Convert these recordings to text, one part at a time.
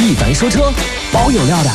一凡说车，保有料的。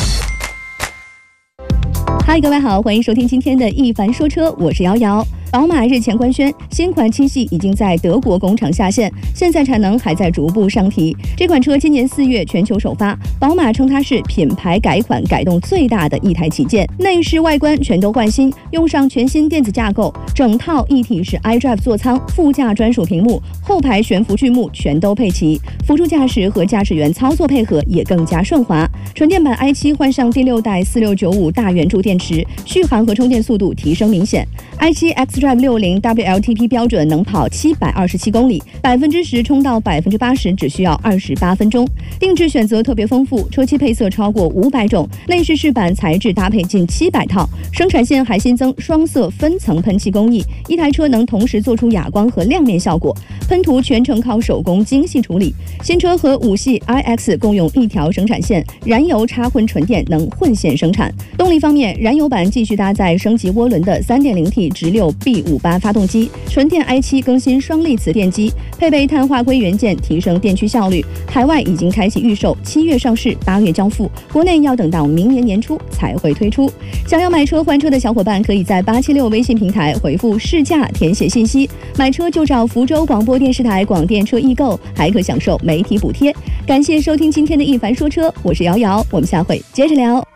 嗨，各位好，欢迎收听今天的一凡说车，我是瑶瑶。宝马日前官宣，新款七系已经在德国工厂下线，现在产能还在逐步上提。这款车今年4月全球首发，宝马称它是品牌改款改动最大的一台旗舰，内饰外观全都换新，用上全新电子架构，整套一体式 iDrive 座舱，副驾专属屏幕，后排悬浮巨幕全都配齐，辅助驾驶和驾驶员操作配合也更加顺滑。纯电版 i7 换上第6代4695大圆柱电池，续航和充电速度提升明显。i7 xDrive 60 WLTP 标准能跑727公里，10%充到80%只需要28分钟。定制选择特别丰富，车漆配色超过500种，内饰饰板材质搭配近700套。生产线还新增双色分层喷漆工艺，一台车能同时做出哑光和亮面效果。喷涂全程靠手工精细处理。新车和5系 iX 共用一条生产线，燃油插混纯电能混线生产。动力方面，燃油版继续搭载升级涡轮的 3.0T 直六 B58发动机，纯电 i7 更新双力磁电机，配备碳化硅元件，提升电驱效率。海外已经开启预售，7月上市，8月交付，国内要等到明年年初才会推出。想要买车换车的小伙伴，可以在876微信平台回复试驾填写信息，买车就找福州广播电视台广电车易购，还可享受媒体补贴。感谢收听今天的一凡说车，我是瑶瑶，我们下回接着聊。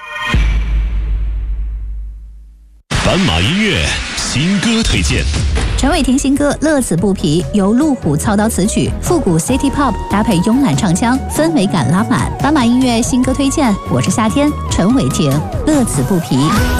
斑马音乐新歌推荐， 陈伟霆新歌《乐此不疲》由路虎操刀词曲，复古 City Pop 搭配慵懒唱腔，氛围感拉满。斑马音乐新歌推荐，我是夏天，陈伟霆《乐此不疲》。